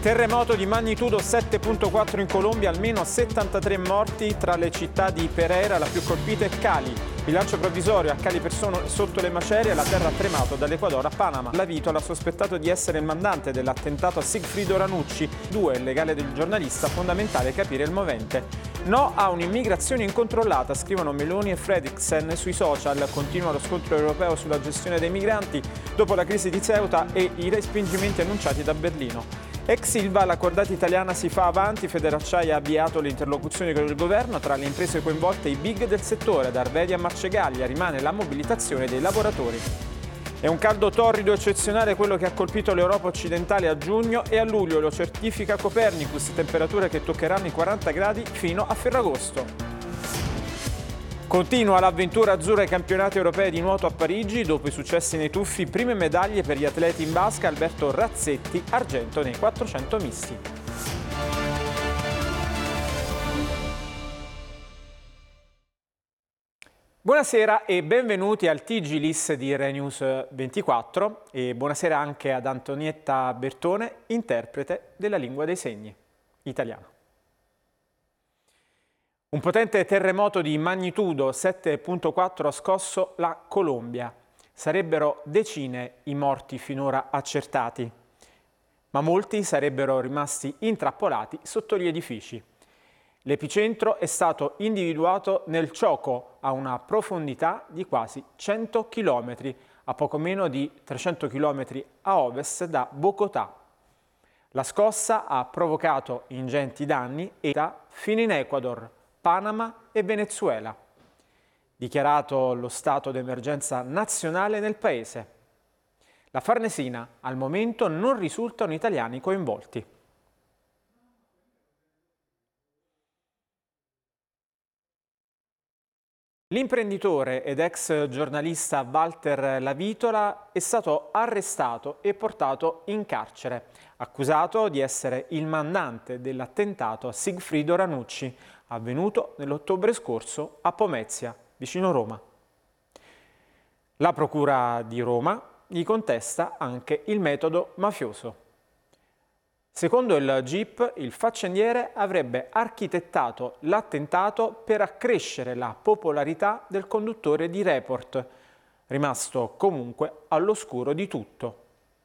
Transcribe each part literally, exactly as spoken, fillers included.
Terremoto di magnitudo sette virgola quattro in Colombia, almeno settantatré morti tra le città di Pereira, la più colpita, e Cali. Bilancio provvisorio: a Cali persone sotto le macerie, la terra ha tremato dall'Equador a Panama. La Vitola, sospettato di essere il mandante dell'attentato a Sigfrido Ranucci. Due, il legale del giornalista, fondamentale capire il movente. No a un'immigrazione incontrollata, scrivono Meloni e Fredriksen sui social. Continua lo scontro europeo sulla gestione dei migranti dopo la crisi di Ceuta e i respingimenti annunciati da Berlino. Ex Ilva, la cordata italiana si fa avanti. Federacciaia ha avviato le interlocuzioni con il governo. Tra le imprese coinvolte i big del settore, da Arvedi a Marcegaglia. Rimane la mobilitazione dei lavoratori. È un caldo torrido eccezionale quello che ha colpito l'Europa occidentale a giugno e a luglio, lo certifica Copernicus, temperature che toccheranno i quaranta gradi fino a Ferragosto. Continua l'avventura azzurra ai campionati europei di nuoto a Parigi. Dopo i successi nei tuffi, prime medaglie per gli atleti in vasca. Alberto Razzetti, argento nei quattrocento misti. Buonasera e benvenuti al T G Lis di RaiNews ventiquattro e buonasera anche ad Antonietta Bertone, interprete della lingua dei segni italiana. Un potente terremoto di magnitudo sette virgola quattro ha scosso la Colombia. Sarebbero decine i morti finora accertati, ma molti sarebbero rimasti intrappolati sotto gli edifici. L'epicentro è stato individuato nel Chocó, a una profondità di quasi cento chilometri, a poco meno di trecento chilometri a ovest da Bogotà. La scossa ha provocato ingenti danni e fino in Ecuador, Panama e Venezuela. Dichiarato lo stato d'emergenza nazionale nel paese. La Farnesina, al momento non risultano italiani coinvolti. L'imprenditore ed ex giornalista Walter La Vitola è stato arrestato e portato in carcere, accusato di essere il mandante dell'attentato a Sigfrido Ranucci, avvenuto nell'ottobre scorso a Pomezia, vicino Roma. La Procura di Roma gli contesta anche il metodo mafioso. Secondo il G I P, il faccendiere avrebbe architettato l'attentato per accrescere la popolarità del conduttore di Report, rimasto comunque all'oscuro di tutto.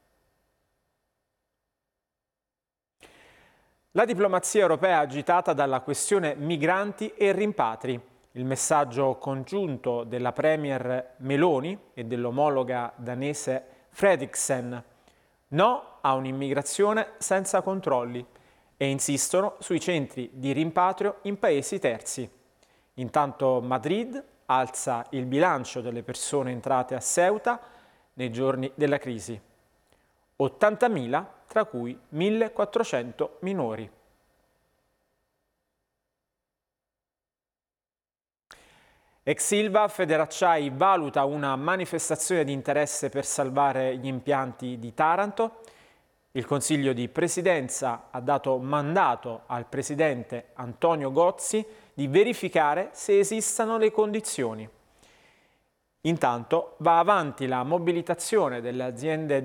La diplomazia europea agitata dalla questione migranti e rimpatri. Il messaggio congiunto della premier Meloni e dell'omologa danese Fredriksen. No a un'immigrazione senza controlli e insistono sui centri di rimpatrio in paesi terzi. Intanto Madrid alza il bilancio delle persone entrate a Ceuta nei giorni della crisi. ottantamila, tra cui millequattrocento minori. Ex Ilva, Federacciai valuta una manifestazione di interesse per salvare gli impianti di Taranto. Il Consiglio di Presidenza ha dato mandato al Presidente Antonio Gozzi di verificare se esistano le condizioni. Intanto va avanti la mobilitazione delle aziende